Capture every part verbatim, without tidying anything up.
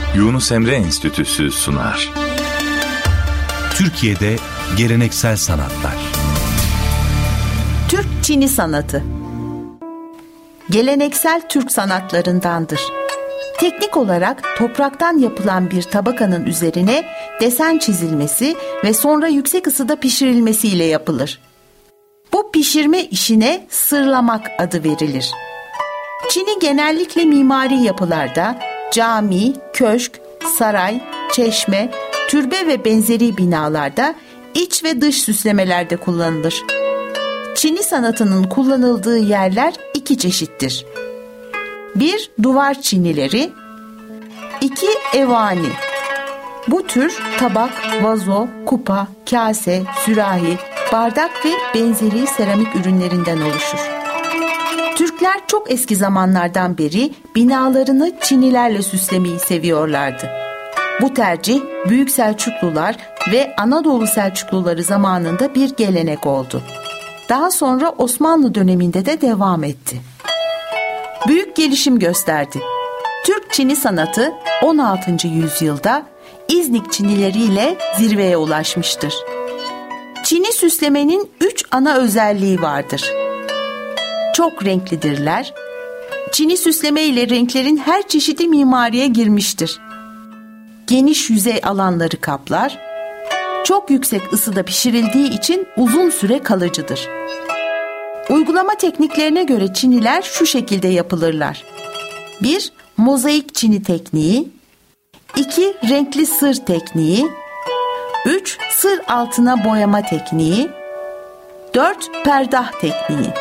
Yunus Emre Enstitüsü sunar. Türkiye'de geleneksel sanatlar. Türk Çini sanatı geleneksel Türk sanatlarındandır. Teknik olarak topraktan yapılan bir tabakanın üzerine desen çizilmesi ve sonra yüksek ısıda pişirilmesiyle yapılır. Bu pişirme işine sırlamak adı verilir. Çini genellikle mimari yapılarda cami, köşk, saray, çeşme, türbe ve benzeri binalarda iç ve dış süslemelerde kullanılır. Çini sanatının kullanıldığı yerler iki çeşittir. bir Duvar çinileri, iki Evani. Bu tür tabak, vazo, kupa, kase, sürahi, bardak ve benzeri seramik ürünlerinden oluşur. Türkler çok eski zamanlardan beri binalarını çinilerle süslemeyi seviyorlardı. Bu tercih Büyük Selçuklular ve Anadolu Selçukluları zamanında bir gelenek oldu. Daha sonra Osmanlı döneminde de devam etti. Büyük gelişim gösterdi. Türk Çini sanatı on altıncı yüzyılda İznik Çinileriyle zirveye ulaşmıştır. Çini süslemenin üç ana özelliği vardır. Çok renklidirler. Çini süsleme ile renklerin her çeşidi mimariye girmiştir. Geniş yüzey alanları kaplar. Çok yüksek ısıda pişirildiği için uzun süre kalıcıdır. Uygulama tekniklerine göre çiniler şu şekilde yapılırlar. bir Mozaik çini tekniği, iki Renkli sır tekniği, üç Sır altına boyama tekniği, dört Perdah tekniği.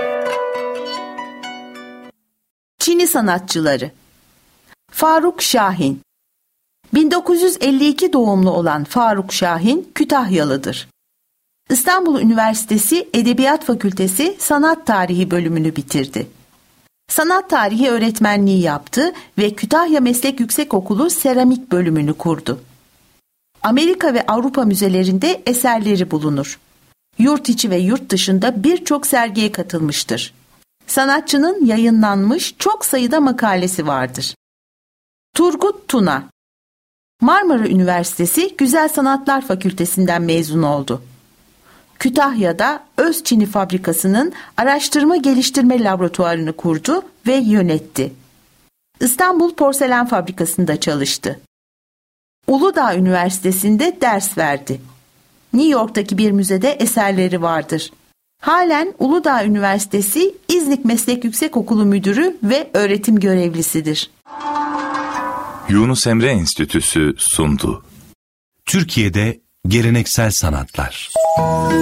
Çini sanatçıları. Faruk Şahin. bin dokuz yüz elli iki doğumlu olan Faruk Şahin Kütahyalıdır. İstanbul Üniversitesi Edebiyat Fakültesi Sanat Tarihi bölümünü bitirdi. Sanat tarihi öğretmenliği yaptı ve Kütahya Meslek Yüksekokulu Seramik bölümünü kurdu. Amerika ve Avrupa müzelerinde eserleri bulunur. Yurt içi ve yurt dışında birçok sergiye katılmıştır. Sanatçının yayınlanmış çok sayıda makalesi vardır. Turgut Tuna. Marmara Üniversitesi Güzel Sanatlar Fakültesinden mezun oldu. Kütahya'da Öz Çini Fabrikası'nın araştırma geliştirme laboratuvarını kurdu ve yönetti. İstanbul Porselen Fabrikası'nda çalıştı. Uludağ Üniversitesi'nde ders verdi. New York'taki bir müzede eserleri vardır. Halen Uludağ Üniversitesi İznik Meslek Yüksekokulu Müdürü ve öğretim görevlisidir. Yunus Emre Enstitüsü sundu. Türkiye'de geleneksel sanatlar.